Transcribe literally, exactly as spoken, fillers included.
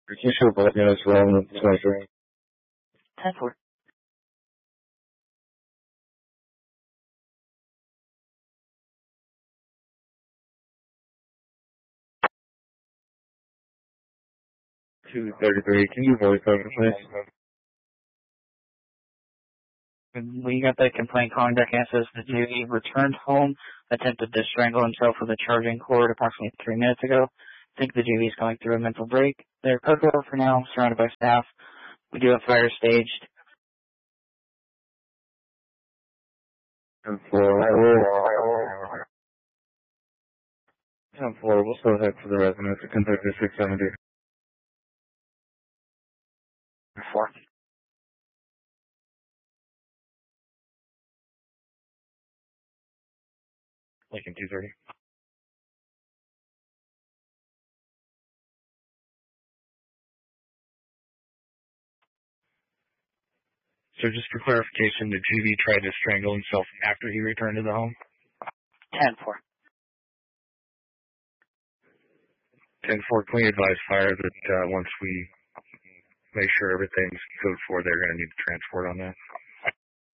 You should both units rolling with twenty-three. ten four. two thirty-three, can you voice over, please? We got that complaint calling back and says the J V returned home, attempted to strangle himself with a charging cord approximately three minutes ago. I think the J V is going through a mental break. They're code red for now, surrounded by staff. We do have fire staged. ten four. ten four, we'll still head for the residence at Kentucky six seventy. four. Lincoln two thirty. So just for clarification, the G V tried to strangle himself after he returned to the home? ten four. ten four, can we advise fire that uh, once we make sure everything's code four, they're going to need to transport on that?